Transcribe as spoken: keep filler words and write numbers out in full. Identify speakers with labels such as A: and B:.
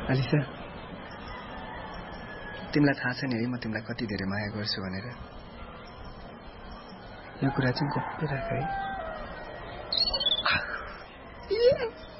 A: Alisa तिमीलाई थाहा छ नि है म तिमीलाई कति धेरै माया गर्छु भनेर यो कुरा चाहिँ गोप्य राख है